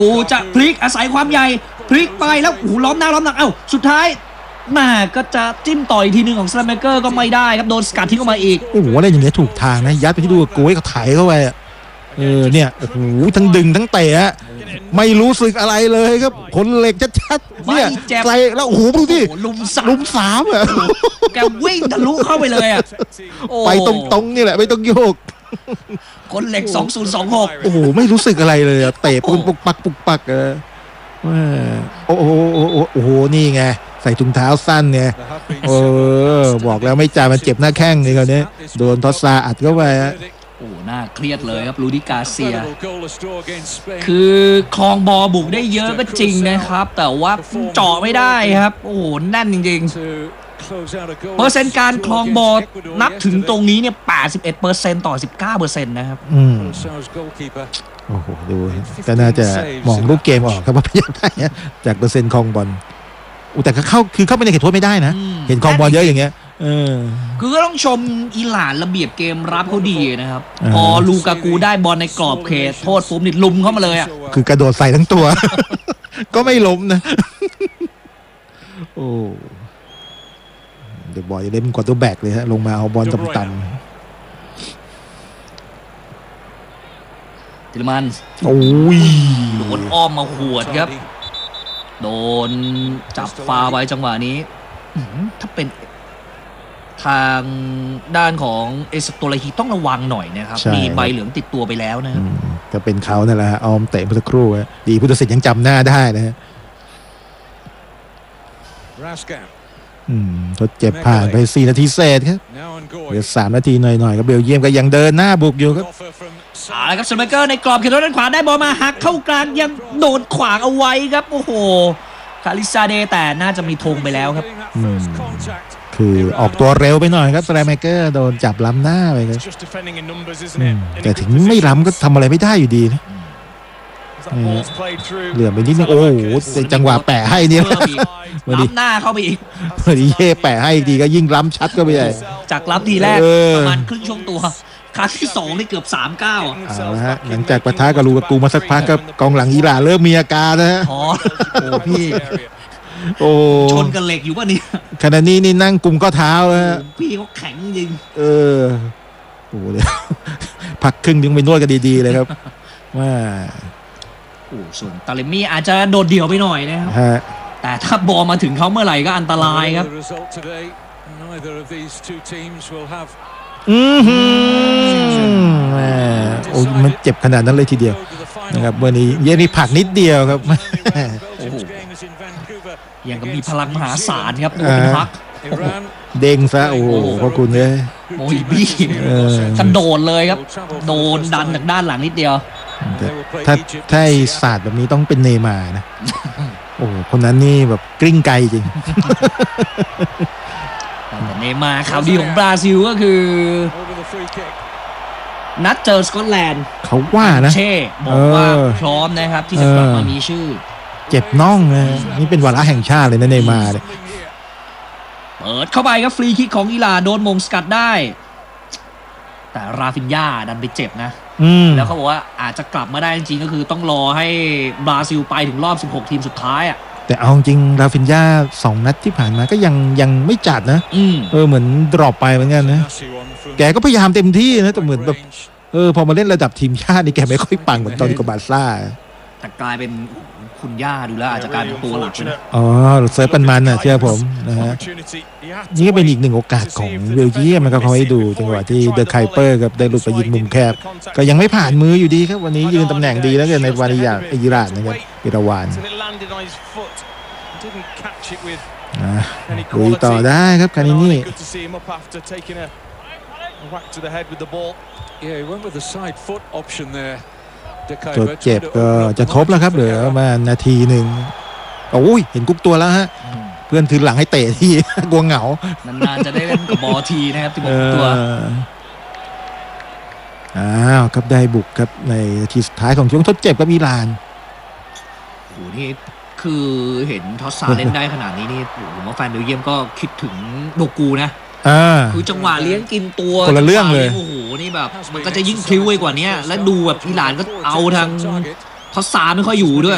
กูจะพลิกอาศัยความใหญ่พลิกไปแล้วล้อมหน้าล้อมหลังสุดท้ายมาก็จะจิ้มต่อยทีนึงของสแลมเมเกอร์ก็ไม่ได้ครับโดนสกัดทิ้งออกมาอีกโอ้โหเล่นอย่างนี้ถูกทางนะยัดไปที่ดูกูให้เขาถ่ายเข้าไปเนี่ยโอ้โหทั้งดึงทั้งเตะไม่รู้สึกอะไรเลยครับขนเหล็กชัดๆเนี่ยใส่แล้วโอ้โหดูดิลุมสามอ่ะแกวิ่งทะลุเข้าไปเลยไปตรงๆนี่แหละไม่ต้องโยกคนเหล็ก2026 โอ้โหไม่รู้สึกอะไรเลยเตะปุกปักโอ้โหนี่ไงใส่ถุงเท้าสั้นไงบอกแล้วไม่จ่ายมันเจ็บหน้าแข้งนี่เขาเนี่ยโดนทอสซาอัดเข้าไปน่าเครียดเลยครับลูดิกาเซียคือคลองบอลบุกได้เยอะก็จริงนะครับแต่ว่าเจาะไม่ได้ครับแน่นจริงๆเปอร์เซ็นต์การคลองบอลนับถึงตรงนี้เนี่ย 81% ต่อ 19% นะครับโอ้โหดูก็น่าจะมองรูปเกมออกครับว่าเป็นยังไงจากเปอร์เซ็นต์คลองบอลแต่เข้าไปในเขตโทษไม่ได้นะเห็นคลองบอลเยอะอย่างเงี้ยคือก็ต้องชมอิหร่านระเบียบเกมรับเขาดีนะครับพอลูกากูได้บอลในกรอบเขตโทษปุ๊บนี่ลุมเข้ามาเลยคือกระโดดใส่ทั้งตัว ก็ไม่ล้มนะโอ้เดี๋ยวบอลจะเล่นกว่าตัวแบกเลยฮะลงมาเอาบอลต่ำทิลมันโอ้ยโดนอ้อมมาหวดครับโดนจับฟาไว้จังหวะนี้ถ้าเป็นทางด้านของเอสโตลาฮีต้องระวังหน่อยนะครับมีใบเหลืองติดตัวไปแล้วนะก็เป็นเขานั่นแหละออมเตะเมื่อสักครู่ดีผู้ตัดสินยังจำหน้าได้นะฮะทดเจ็บผ่านไป4 นาทีเศษครับเหลือ3 นาทีหน่อยๆก็เบลเยียมก็ยังเดินหน้าบุกอยู่ครับครับสเมเกอร์ในกรอบเขตโทษด้านขวาได้บอลมาหักเข้ากลางยังโดนขวางเอาไว้ครับโอ้โหคาริซาเดแต่น่าจะมีธงไปแล้วครับคือออกตัวเร็วไปหน่อยครับสแลมเมเกอร์โดนจับล้ำหน้าไปครับแต่ถึงไม่ล้ำก็ทำอะไรไม่ได้อยู่ดีนะเหลือไปนิดนึงโอ้โหจังหวะแปะให้เนี่ยล้ำหน้าเข้าไปอีกพอดีเย่แปะให้อีกทีก็ยิ่งล้ำชัดก็ไปใหญ่จากล้ำทีแรกประมาณครึ่งช่วงตัวครั้งที่2นี่เกือบ3-9 เอาละฮะหลังจากปะทะกับลูกากูมาสักพักก็กองหลังอิหร่านเริ่มมีอาการนะฮะโอ้พี่ชนกันเหล็กอยู่ป่ะเนี่ยขณะนี้นี่นั่งกุมข้อเท้าแล้วพี่เขาแข็งจริงโอ้โหพักครึ่งนึงไปนวดกันดีๆเลยครับว่าส่วนตาเลมี่อาจจะโดดเดี่ยวไปหน่อยนะครับแต่ถ้าบอลมาถึงเขาเมื่อไหร่ก็อันตรายครับโอ้มันเจ็บขนาดนั้นเลยทีเดียวนะครับวันนี้เยนี่ผักนิดเดียวครับยังก็มีพลังมหาศาลครับดูเป็นพักเด้งซะโอ้โหพระคุณเลยโมยบี้กระโดดเลยครับโดนดันจากด้านหลังนิดเดียวถ้าศาสตร์แบบนี้ต้องเป็นเนม่าร์นะโอ้คนนั้นนี่แบบกลิ้งไกลจริงแต่เนม่าร์ข่าวดีของบราซิลก็คือนัดเจอสกอตแลนด์เขาว่านะเช่บอกว่าพร้อมนะครับที่จะกลับมามีชื่อเจ็บน่องนะนี่เป็นวาระแห่งชาติเลยนะเนม่าร์เปิดเข้าไปครับฟรีคิกของอิหร่านโดนมงสกัดได้แต่ราฟินญ่าดันไปเจ็บนะแล้วเขาบอกว่าอาจจะกลับมาได้จริงๆก็คือต้องรอให้บราซิลไปถึงรอบ16 ทีมสุดท้ายแต่เอาจริงราฟินญ่า2 นัดที่ผ่านมาก็ยังไม่จัดนะเหมือนดรอปไปเหมือนกันนะแกก็พยายามเต็มที่นะแต่เหมือนแบบพอมาเล่นระดับทีมชาตินี่แกไม่ค่อยปังเหมือนตอนกับบาร์ซ่าแต่กลายเป็นคุณย่าดูแล้วอาจจะกลายเป็นตัวหลักนะเซิร์ฟมันเชื่อผมนะฮะนี่ก็เป็นอีก1 โอกาสของเบลเยียมนะครับเขาให้ดูจังหวะที่เดอะไคเปอร์กับได้หลุดไปยิงมุมแคบก็ยังไม่ผ่านมืออยู่ดีครับวันนี้ยืนตำแหน่งดีแล้วกันในวานิยาอิหร่านนะครับอิราวานลุยต่อได้ครับคานินี่จดเจ็บก็จะทบแล้วครับเหลือมานาทีหนึ่งโอ้ยเห็นกุ๊กตัวแล้วฮะเพื่อนถือหลังให้เตะที่กลัวเหงานานๆจะได้เล่นกับบอลทีนะครับที่บอกตัวครับได้บุกครับในนาทีสุดท้ายของช่วงทดเจ็บกับอิหร่านโอ้โหนี่คือเห็นทอสซาเล่นได้ขนาดนี้นี่ผมว่าแฟนเบลเยียมก็คิดถึงโดกูนะคือจังหวะเลี้ยงกินตัวคนละเรื่องเลยโอ้โหนี่แบบมันก็จะยิ่งพลิ้วไปกว่านี้แล้วดูแบบอิหร่านก็เอาทางทอสซาไม่ค่อยอยู่ด้วย